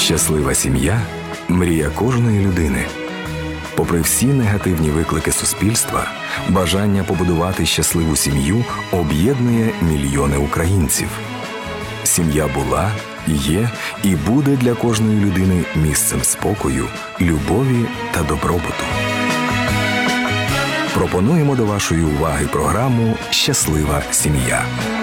Щаслива сім'я – мрія кожної людини. Попри всі негативні виклики суспільства, бажання побудувати щасливу сім'ю об'єднує мільйони українців. Сім'я була, є і буде для кожної людини місцем спокою, любові та добробуту. Пропонуємо до вашої уваги програму «Щаслива сім'я».